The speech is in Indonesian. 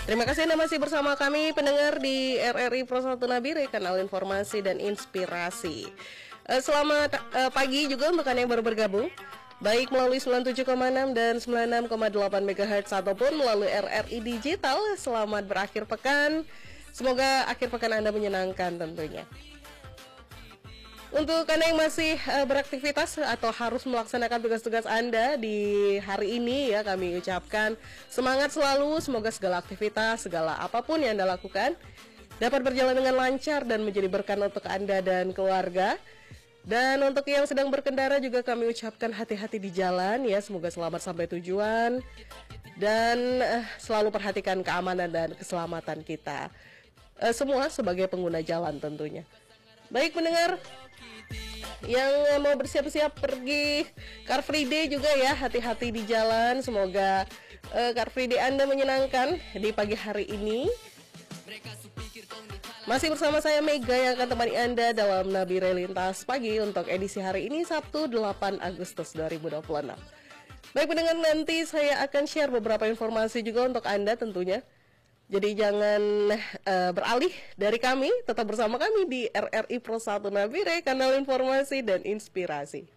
Terima kasih Anda masih bersama kami pendengar di RRI Pro 1 Nabire, kanal informasi dan inspirasi. Selamat pagi juga untuk Anda yang baru bergabung, baik melalui 97,6 dan 96,8 MHz ataupun melalui RRI Digital. Selamat berakhir pekan. Semoga akhir pekan Anda menyenangkan tentunya. Untuk Anda yang masih beraktivitas atau harus melaksanakan tugas-tugas Anda di hari ini ya, kami ucapkan semangat selalu. Semoga segala aktivitas, segala apapun yang Anda lakukan dapat berjalan dengan lancar dan menjadi berkah untuk Anda dan keluarga. Dan untuk yang sedang berkendara juga kami ucapkan hati-hati di jalan ya, semoga selamat sampai tujuan. Dan selalu perhatikan keamanan dan keselamatan kita semua sebagai pengguna jalan tentunya. Baik pendengar yang mau bersiap-siap pergi Car Free Day juga ya, hati-hati di jalan. Semoga Car Free Day Anda menyenangkan di pagi hari ini. Masih bersama saya Mega yang akan temani Anda dalam Nabire Lintas Pagi untuk edisi hari ini Sabtu 8 Agustus 2026. Baik pendengar, nanti saya akan share beberapa informasi juga untuk Anda tentunya. Jadi jangan beralih dari kami, tetap bersama kami di RRI Pro 1 Nabire, kanal informasi dan inspirasi.